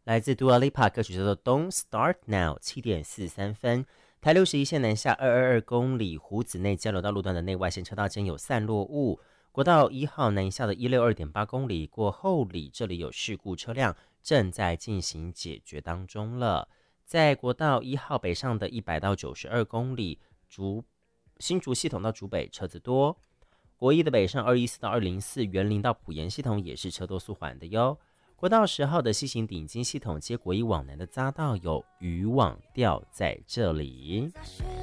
来自 Dua Lipa 歌曲叫做 Don't Start Now， 7点43分。台61线南下222公里湖子内交流道路段的内外线车道间有散落物。国道1号南下的162.8公里过后里，这里有事故车辆正在进行解决当中了。在国道1号北上的100到92公里，新竹系统到竹北车子多。国一的北上214到204园林到埔盐系统也是车多速缓的哟。国道10号的西行顶金系统接国一往南的匝道有渔网钓在这里。